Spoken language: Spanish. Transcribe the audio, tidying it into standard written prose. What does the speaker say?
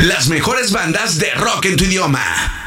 Las mejores bandas de rock en tu idioma.